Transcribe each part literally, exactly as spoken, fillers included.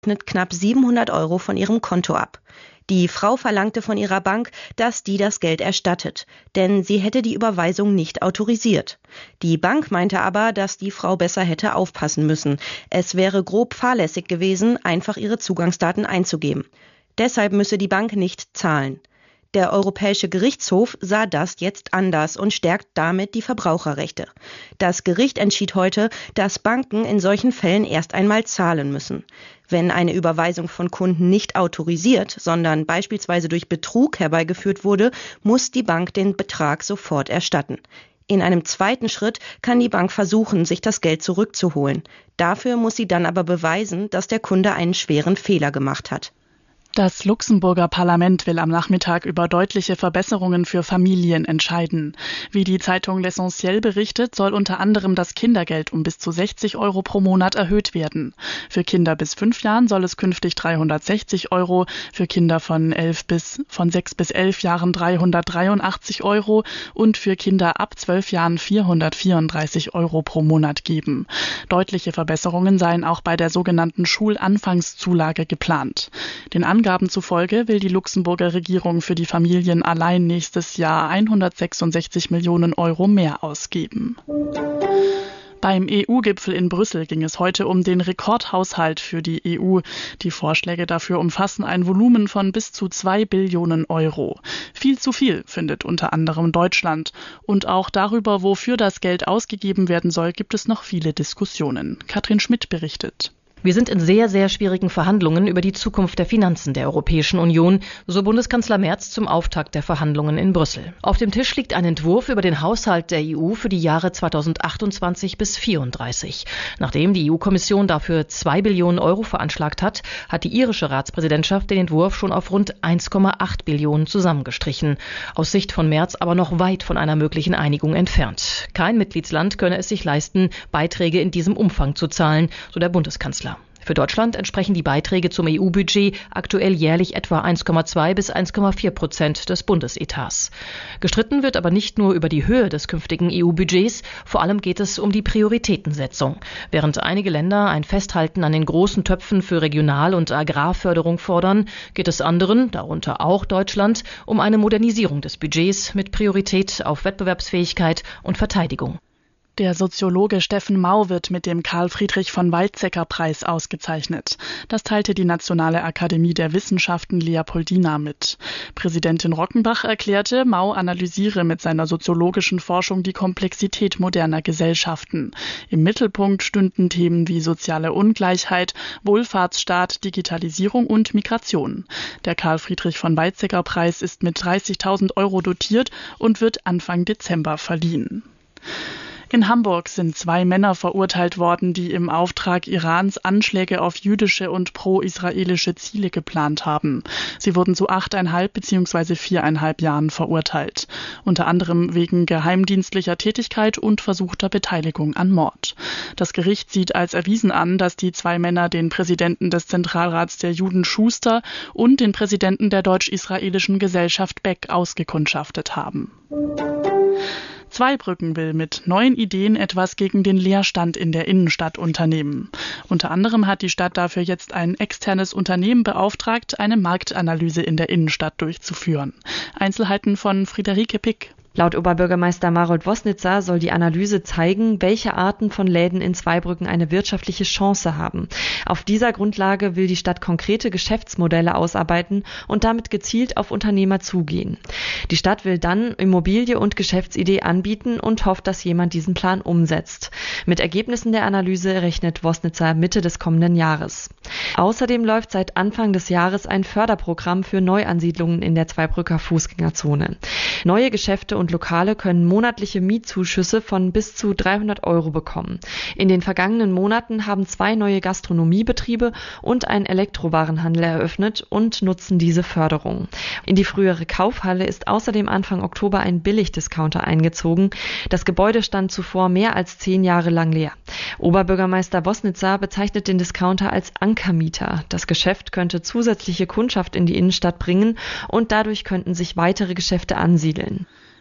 knapp siebenhundert Euro von ihrem Konto ab. Die Frau verlangte von ihrer Bank, dass die das Geld erstattet, denn sie hätte die Überweisung nicht autorisiert. Die Bank meinte aber, dass die Frau besser hätte aufpassen müssen. Es wäre grob fahrlässig gewesen, einfach ihre Zugangsdaten einzugeben. Deshalb müsse die Bank nicht zahlen. Der Europäische Gerichtshof sah das jetzt anders und stärkt damit die Verbraucherrechte. Das Gericht entschied heute, dass Banken in solchen Fällen erst einmal zahlen müssen. Wenn eine Überweisung von Kunden nicht autorisiert, sondern beispielsweise durch Betrug herbeigeführt wurde, muss die Bank den Betrag sofort erstatten. In einem zweiten Schritt kann die Bank versuchen, sich das Geld zurückzuholen. Dafür muss sie dann aber beweisen, dass der Kunde einen schweren Fehler gemacht hat. Das Luxemburger Parlament will am Nachmittag über deutliche Verbesserungen für Familien entscheiden. Wie die Zeitung L'Essentiel berichtet, soll unter anderem das Kindergeld um bis zu sechzig Euro pro Monat erhöht werden. Für Kinder bis fünf Jahren soll es künftig dreihundertsechzig Euro, für Kinder von elf bis, von sechs bis elf Jahren dreihundertdreiundachtzig Euro und für Kinder ab zwölf Jahren vierhundertvierunddreißig Euro pro Monat geben. Deutliche Verbesserungen seien auch bei der sogenannten Schulanfangszulage geplant. Den Angaben zufolge will die Luxemburger Regierung für die Familien allein nächstes Jahr hundertsechsundsechzig Millionen Euro mehr ausgeben. Beim E U-Gipfel in Brüssel ging es heute um den Rekordhaushalt für die E U. Die Vorschläge dafür umfassen ein Volumen von bis zu zwei Billionen Euro. Viel zu viel, findet unter anderem Deutschland. Und auch darüber, wofür das Geld ausgegeben werden soll, gibt es noch viele Diskussionen. Katrin Schmidt berichtet. Wir sind in sehr, sehr schwierigen Verhandlungen über die Zukunft der Finanzen der Europäischen Union, so Bundeskanzler Merz zum Auftakt der Verhandlungen in Brüssel. Auf dem Tisch liegt ein Entwurf über den Haushalt der E U für die Jahre zweitausendachtundzwanzig bis vierunddreißig. Nachdem die E U-Kommission dafür zwei Billionen Euro veranschlagt hat, hat die irische Ratspräsidentschaft den Entwurf schon auf rund eins Komma acht Billionen zusammengestrichen. Aus Sicht von Merz aber noch weit von einer möglichen Einigung entfernt. Kein Mitgliedsland könne es sich leisten, Beiträge in diesem Umfang zu zahlen, so der Bundeskanzler. Für Deutschland entsprechen die Beiträge zum E U-Budget aktuell jährlich etwa eins Komma zwei bis eins Komma vier Prozent des Bundesetats. Gestritten wird aber nicht nur über die Höhe des künftigen E U-Budgets, vor allem geht es um die Prioritätensetzung. Während einige Länder ein Festhalten an den großen Töpfen für Regional- und Agrarförderung fordern, geht es anderen, darunter auch Deutschland, um eine Modernisierung des Budgets mit Priorität auf Wettbewerbsfähigkeit und Verteidigung. Der Soziologe Steffen Mau wird mit dem Karl-Friedrich-von-Weizsäcker-Preis ausgezeichnet. Das teilte die Nationale Akademie der Wissenschaften Leopoldina mit. Präsidentin Rockenbach erklärte, Mau analysiere mit seiner soziologischen Forschung die Komplexität moderner Gesellschaften. Im Mittelpunkt stünden Themen wie soziale Ungleichheit, Wohlfahrtsstaat, Digitalisierung und Migration. Der Karl-Friedrich-von-Weizsäcker-Preis ist mit dreißigtausend Euro dotiert und wird Anfang Dezember verliehen. In Hamburg sind zwei Männer verurteilt worden, die im Auftrag Irans Anschläge auf jüdische und pro-israelische Ziele geplant haben. Sie wurden zu achteinhalb bzw. viereinhalb Jahren verurteilt. Unter anderem wegen geheimdienstlicher Tätigkeit und versuchter Beteiligung an Mord. Das Gericht sieht als erwiesen an, dass die zwei Männer den Präsidenten des Zentralrats der Juden Schuster und den Präsidenten der deutsch-israelischen Gesellschaft Beck ausgekundschaftet haben. Zweibrücken will mit neuen Ideen etwas gegen den Leerstand in der Innenstadt unternehmen. Unter anderem hat die Stadt dafür jetzt ein externes Unternehmen beauftragt, eine Marktanalyse in der Innenstadt durchzuführen. Einzelheiten von Friederike Pick. Laut Oberbürgermeister Marold Vosnitzer soll die Analyse zeigen, welche Arten von Läden in Zweibrücken eine wirtschaftliche Chance haben. Auf dieser Grundlage will die Stadt konkrete Geschäftsmodelle ausarbeiten und damit gezielt auf Unternehmer zugehen. Die Stadt will dann Immobilie und Geschäftsidee anbieten und hofft, dass jemand diesen Plan umsetzt. Mit Ergebnissen der Analyse rechnet Vosnitzer Mitte des kommenden Jahres. Außerdem läuft seit Anfang des Jahres ein Förderprogramm für Neuansiedlungen in der Zweibrücker Fußgängerzone. Neue Geschäfte und Lokale können monatliche Mietzuschüsse von bis zu dreihundert Euro bekommen. In den vergangenen Monaten haben zwei neue Gastronomiebetriebe und ein Elektrowarenhandel eröffnet und nutzen diese Förderung. In die frühere Kaufhalle ist außerdem Anfang Oktober ein Billigdiscounter eingezogen. Das Gebäude stand zuvor mehr als zehn Jahre lang leer. Oberbürgermeister Vosnitzer bezeichnet den Discounter als Ankermieter. Das Geschäft könnte zusätzliche Kundschaft in die Innenstadt bringen und dadurch könnten sich weitere Geschäfte ansiedeln.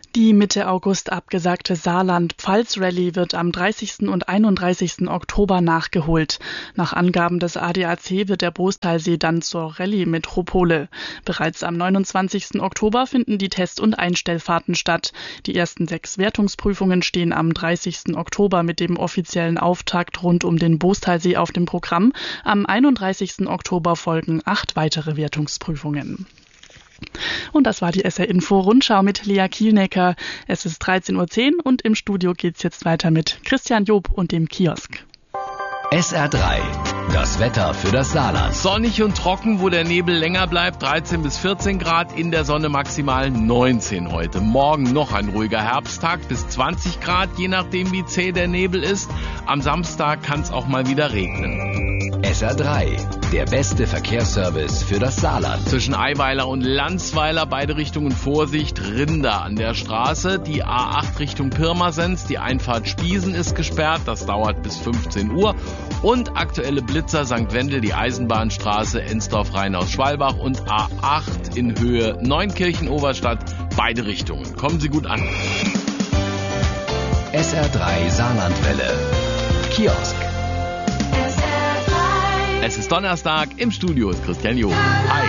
Die Mitte August abgesagte Saarland-Pfalz-Rallye wird am dreißigsten und einunddreißigsten Oktober nachgeholt. Nach Angaben des A D A C wird der Boostalsee dann zur Rallye-Metropole. Bereits am neunundzwanzigsten Oktober finden die Test- und Einstellfahrten statt. Die ersten sechs Wertungsprüfungen stehen am dreißigsten Oktober mit dem offiziellen Auftakt rund um den Boostalsee auf dem Programm. Am einunddreißigsten Oktober folgen acht weitere Wertungsprüfungen. Und das war die S R-Info-Rundschau mit Lea Kielnecker. Es ist dreizehn Uhr zehn und im Studio geht's jetzt weiter mit Christian Job und dem Kiosk. S R drei, das Wetter für das Saarland. Sonnig und trocken, wo der Nebel länger bleibt, dreizehn bis vierzehn Grad, in der Sonne maximal neunzehn heute. Morgen noch ein ruhiger Herbsttag bis zwanzig Grad, je nachdem wie zäh der Nebel ist. Am Samstag kann es auch mal wieder regnen. S R drei, der beste Verkehrsservice für das Saarland. Zwischen Eiweiler und Landsweiler, beide Richtungen Vorsicht, Rinder an der Straße. Die A acht Richtung Pirmasens, die Einfahrt Spiesen ist gesperrt, das dauert bis fünfzehn Uhr. Und aktuelle Blitzer Sankt Wendel, die Eisenbahnstraße, Ensdorf-Rheinaus-Schwalbach und A acht in Höhe Neunkirchen-Oberstadt, beide Richtungen. Kommen Sie gut an. S R drei Saarlandwelle. Kiosk. Es ist Donnerstag, im Studio ist Christian Job. Hi.